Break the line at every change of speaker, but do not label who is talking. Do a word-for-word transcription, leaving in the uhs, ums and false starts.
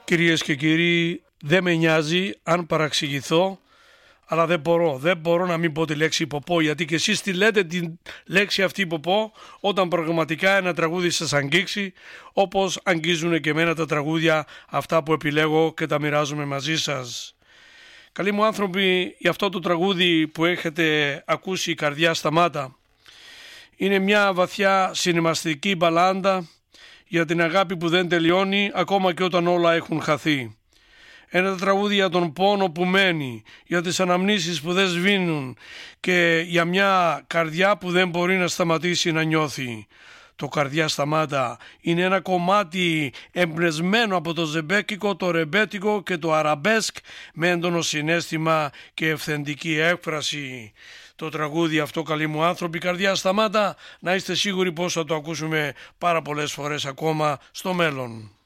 Κυρίες και κύριοι, δεν με νοιάζει αν παραξηγηθώ, αλλά δεν μπορώ, δεν μπορώ να μην πω τη λέξη υποπό, γιατί και εσείς τη λέτε τη λέξη αυτή υποπό όταν πραγματικά ένα τραγούδι σας αγγίξει, όπως αγγίζουν και εμένα τα τραγούδια αυτά που επιλέγω και τα μοιράζομαι μαζί σας. Καλοί μου άνθρωποι, για αυτό το τραγούδι που έχετε ακούσει, η καρδιά σταμάτα, είναι μια βαθιά συναισθηματική μπαλάντα για την αγάπη που δεν τελειώνει ακόμα και όταν όλα έχουν χαθεί. Ένα τραγούδι για τον πόνο που μένει, για τις αναμνήσεις που δεν σβήνουν και για μια καρδιά που δεν μπορεί να σταματήσει να νιώθει. Το «Καρδιά σταμάτα» είναι ένα κομμάτι εμπνευσμένο από το ζεμπέκικο, το ρεμπέτικο και το αραμπέσκ με έντονο συναίσθημα και αυθεντική έκφραση. Το τραγούδι αυτό, καλοί μου άνθρωποι, «Καρδιά σταμάτα», να είστε σίγουροι πως θα το ακούσουμε πάρα πολλές φορές ακόμα στο μέλλον.